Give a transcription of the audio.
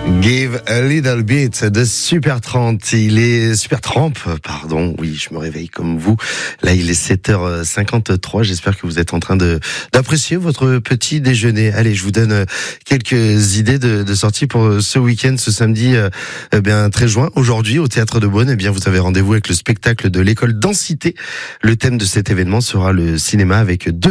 Give a little bit de Super 30. Il est Super Tramp, pardon. Oui, je me réveille comme vous. Là, il est 7h53. J'espère que vous êtes en train d'apprécier votre petit déjeuner. Allez, je vous donne quelques idées de sortie pour ce week-end, ce samedi, 13 juin. Aujourd'hui, au Théâtre de Beaune, vous avez rendez-vous avec le spectacle de l'école Densité. Le thème de cet événement sera le cinéma avec deux